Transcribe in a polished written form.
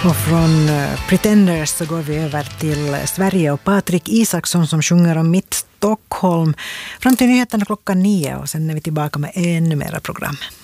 Och från Pretenders så går vi över till Sverige och Patrik Isaksson som sjunger om Mitt Stockholm. Fram till nyheterna 9:00 och sen är vi tillbaka med ännu mera program.